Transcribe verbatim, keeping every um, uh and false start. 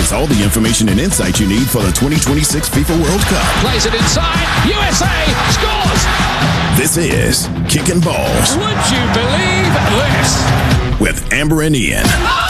has all the information and insight you need for the twenty twenty-six FIFA World Cup. Plays it inside. U S A scores. This is Kicking Balls. Would you believe this? With Amber and Ian.